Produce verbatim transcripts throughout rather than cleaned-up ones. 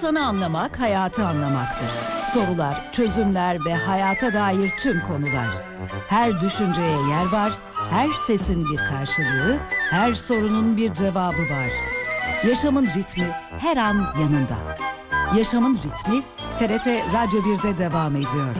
İnsanı anlamak, hayatı anlamaktır. Sorular, çözümler ve hayata dair tüm konular. Her düşünceye yer var, her sesin bir karşılığı, her sorunun bir cevabı var. Yaşamın ritmi her an yanında. Yaşamın ritmi T R T Radyo bir'de devam ediyor.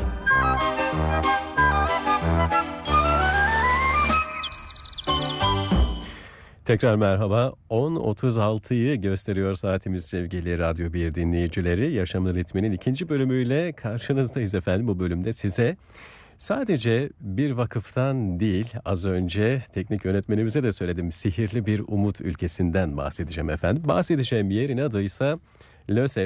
Tekrar merhaba. on otuz altıyı gösteriyor saatimiz sevgili Radyo bir dinleyicileri. Yaşamın ritminin ikinci bölümüyle karşınızdayız efendim. Bu bölümde size sadece bir vakıftan değil, az önce teknik yönetmenimize de söyledim, sihirli bir umut ülkesinden bahsedeceğim efendim. Bahsedeceğim yerin adı ise LÖSEV.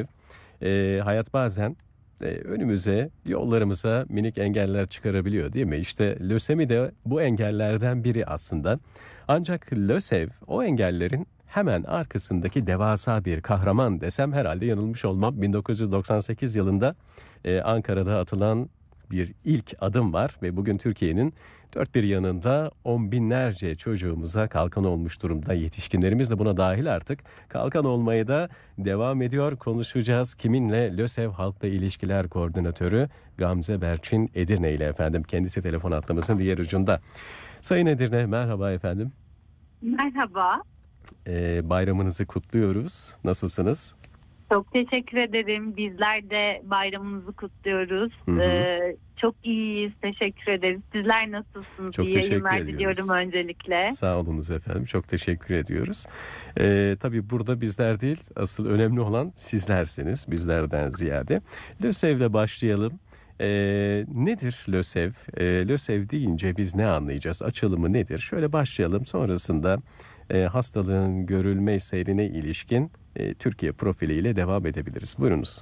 E, hayat bazen e, önümüze, yollarımıza minik engeller çıkarabiliyor değil mi? İşte lösemi de bu engellerden biri aslında. Ancak LÖSEV o engellerin hemen arkasındaki devasa bir kahraman desem herhalde yanılmış olmam. bin dokuz yüz doksan sekiz yılında e, Ankara'da atılan bir ilk adım var ve bugün Türkiye'nin dört bir yanında on binlerce çocuğumuza kalkan olmuş durumda. Yetişkinlerimiz de buna dahil artık kalkan olmaya da devam ediyor. Konuşacağız kiminle? LÖSEV Halkla İlişkiler Koordinatörü Gamze Berçin Edirne ile efendim. Kendisi telefon hattımızın diğer ucunda. Sayın Edirne, merhaba efendim. Merhaba. Ee, bayramınızı kutluyoruz. Nasılsınız? Çok teşekkür ederim. Bizler de bayramınızı kutluyoruz. Hı hı. Ee, çok iyiyiz. Teşekkür ederiz. Sizler nasılsınız? Çok İyi teşekkür yayınlar ediyoruz. diliyorum öncelikle. Sağ olunuz efendim. Çok teşekkür ediyoruz. Ee, tabii burada bizler değil, asıl önemli olan sizlersiniz. Bizlerden ziyade. LÖSEV'le başlayalım. Ee, nedir LÖSEV? Ee, LÖSEV deyince biz ne anlayacağız? Açılımı nedir? Şöyle başlayalım. Sonrasında e, hastalığın görülme seyrine ilişkin e, Türkiye profiliyle devam edebiliriz. Buyurunuz.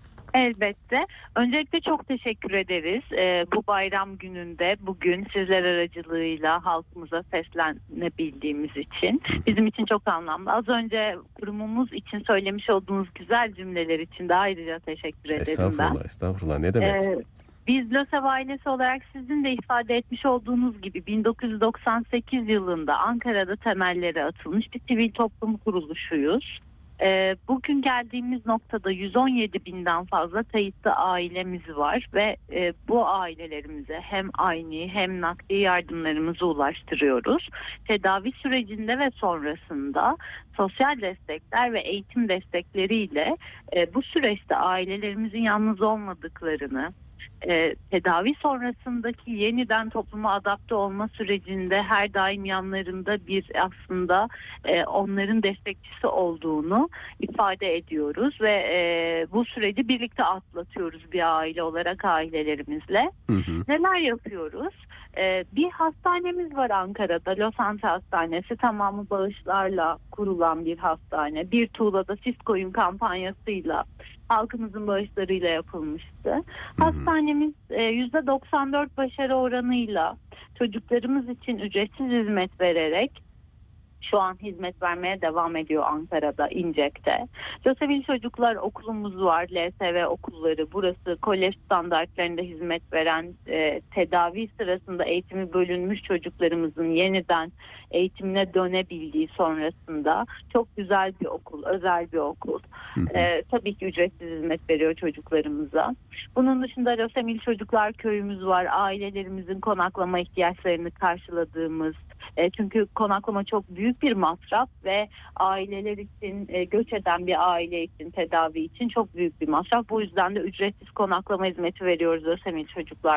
Elbette. Öncelikle çok teşekkür ederiz. Ee, bu bayram gününde bugün sizler aracılığıyla halkımıza seslenebildiğimiz için. Bizim için çok anlamlı. Az önce kurumumuz için söylemiş olduğunuz güzel cümleler için de ayrıca teşekkür ederim ben. Estağfurullah, estağfurullah. Ne demek? Ee, Biz LÖSEV ailesi olarak sizin de ifade etmiş olduğunuz gibi bin dokuz yüz doksan sekiz yılında Ankara'da temelleri atılmış bir sivil toplum kuruluşuyuz. Ee, bugün geldiğimiz noktada yüz on yedi binden fazla kayıtlı ailemiz var ve e, bu ailelerimize hem aynı hem nakdi yardımlarımızı ulaştırıyoruz. Tedavi sürecinde ve sonrasında sosyal destekler ve eğitim destekleriyle e, bu süreçte ailelerimizin yalnız olmadıklarını, E, tedavi sonrasındaki yeniden topluma adapte olma sürecinde her daim yanlarında bir aslında e, onların destekçisi olduğunu ifade ediyoruz ve e, bu süreci birlikte atlatıyoruz bir aile olarak ailelerimizle. Hı hı. Neler yapıyoruz? E, bir hastanemiz var Ankara'da, Losante Hastanesi, tamamı bağışlarla kurulan bir hastane. Bir tuğlada sis koyun kampanyasıyla halkımızın bağışlarıyla yapılmıştı. Hı hı. Hastanemiz e, yüzde doksan dört başarı oranıyla çocuklarımız için ücretsiz hizmet vererek şu an hizmet vermeye devam ediyor Ankara'da, İncek'te. LÖSEV'li çocuklar okulumuz var, L S V okulları. Burası kolej standartlarında hizmet veren, e, tedavi sırasında eğitimi bölünmüş çocuklarımızın yeniden eğitimine dönebildiği sonrasında çok güzel bir okul, özel bir okul. E, tabii ki ücretsiz hizmet veriyor çocuklarımıza. Bunun dışında LÖSEV'li Çocuklar Köyümüz var. Ailelerimizin konaklama ihtiyaçlarını karşıladığımız, e, çünkü konaklama çok büyük bir masraf ve aileler için, e, göç eden bir aile için, tedavi için çok büyük bir masraf. Bu yüzden de ücretsiz konaklama hizmeti veriyoruz LÖSEV'li Çocuklar